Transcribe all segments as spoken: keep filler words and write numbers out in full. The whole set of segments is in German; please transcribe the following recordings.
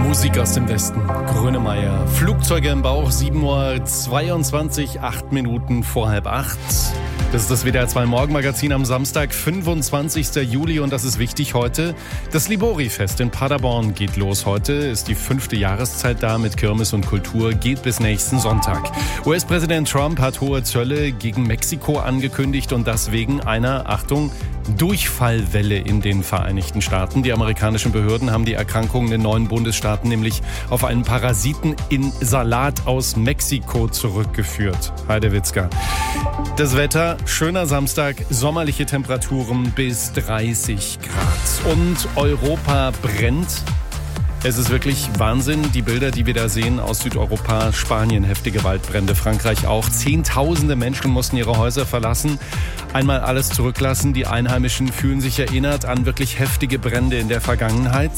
Musik aus dem Westen. Grönemeyer. Flugzeuge im Bauch, sieben Uhr zweiundzwanzig, acht Minuten vor halb acht. Das ist das W D R zwei Morgenmagazin am Samstag, fünfundzwanzigster Juli, und das ist wichtig heute. Das Libori-Fest in Paderborn geht los heute, ist die fünfte Jahreszeit da mit Kirmes und Kultur, geht bis nächsten Sonntag. U S-Präsident Trump hat hohe Zölle gegen Mexiko angekündigt, und das wegen einer, Achtung, Durchfallwelle in den Vereinigten Staaten. Die amerikanischen Behörden haben die Erkrankung in den neuen Bundesstaaten nämlich auf einen Parasiten in Salat aus Mexiko zurückgeführt. Heide Witzka. Das Wetter, schöner Samstag, sommerliche Temperaturen bis dreißig Grad. Und Europa brennt. Es ist wirklich Wahnsinn, die Bilder, die wir da sehen aus Südeuropa. Spanien, heftige Waldbrände, Frankreich auch. Zehntausende Menschen mussten ihre Häuser verlassen, einmal alles zurücklassen. Die Einheimischen fühlen sich erinnert an wirklich heftige Brände in der Vergangenheit.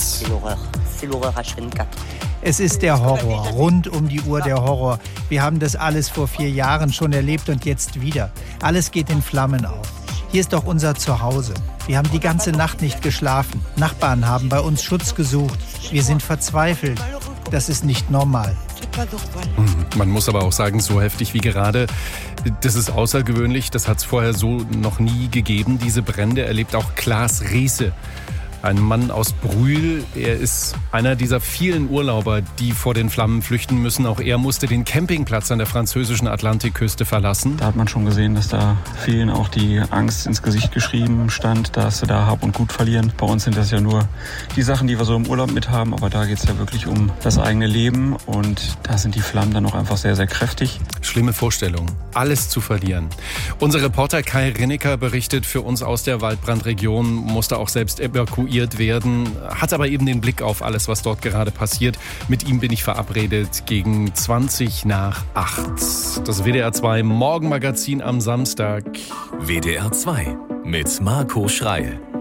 Es ist der Horror, rund um die Uhr der Horror. Wir haben das alles vor vier Jahren schon erlebt und jetzt wieder. Alles geht in Flammen auf. Hier ist doch unser Zuhause. Wir haben die ganze Nacht nicht geschlafen. Nachbarn haben bei uns Schutz gesucht. Wir sind verzweifelt. Das ist nicht normal. Man muss aber auch sagen, so heftig wie gerade, das ist außergewöhnlich. Das hat es vorher so noch nie gegeben. Diese Brände erlebt auch Klaas Reese. Ein Mann aus Brühl, er ist einer dieser vielen Urlauber, die vor den Flammen flüchten müssen. Auch er musste den Campingplatz an der französischen Atlantikküste verlassen. Da hat man schon gesehen, dass da vielen auch die Angst ins Gesicht geschrieben stand, dass sie da Hab und Gut verlieren. Bei uns sind das ja nur die Sachen, die wir so im Urlaub mit haben, aber da geht es ja wirklich um das eigene Leben, und da sind die Flammen dann auch einfach sehr, sehr kräftig. Schlimme Vorstellung, alles zu verlieren. Unser Reporter Kai Rinnecker berichtet für uns aus der Waldbrandregion, musste auch selbst evakuiert werden, hat aber eben den Blick auf alles, was dort gerade passiert. Mit ihm bin ich verabredet gegen zwanzig nach acht. Das W D R zwei Morgenmagazin am Samstag. W D R zwei mit Marco Schreil.